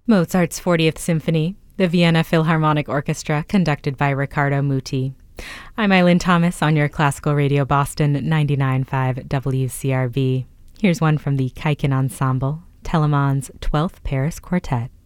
Mozart's 40th Symphony, the Vienna Philharmonic Orchestra, conducted by Riccardo Muti. I'm Eileen Thomas on your Classical Radio Boston 99.5 WCRB. Here's one from the Kaikin Ensemble, Telemann's 12th Paris Quartet.